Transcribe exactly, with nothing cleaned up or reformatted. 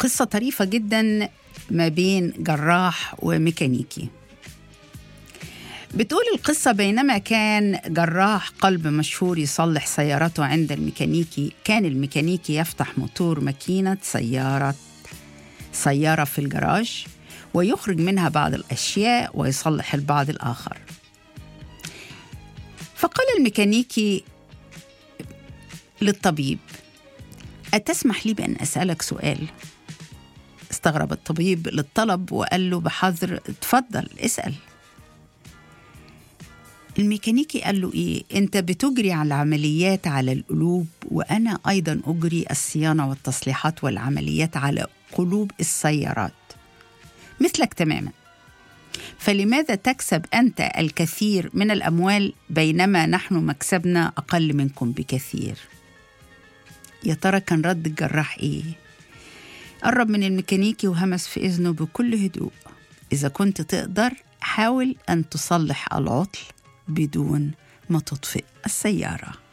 قصة طريفة جدا ما بين جراح وميكانيكي. بتقول القصة بينما كان جراح قلب مشهور يصلح سيارته عند الميكانيكي، كان الميكانيكي يفتح موتور ماكينة سيارة سيارة في الجراج ويخرج منها بعض الأشياء ويصلح البعض الآخر. فقال الميكانيكي للطبيب: أتسمح لي بأن أسألك سؤال؟ استغرب الطبيب للطلب وقال له بحذر: تفضل اسأل. الميكانيكي قال له: إيه، أنت بتجري على العمليات على القلوب، وأنا أيضا أجري الصيانة والتصليحات والعمليات على قلوب السيارات مثلك تماما، فلماذا تكسب أنت الكثير من الأموال بينما نحن مكسبنا أقل منكم بكثير؟ يا ترى كان رد الجراح إيه؟ قرب من الميكانيكي وهمس في إذنه بكل هدوء: إذا كنت تقدر حاول أن تصلح العطل بدون ما تطفئ السيارة.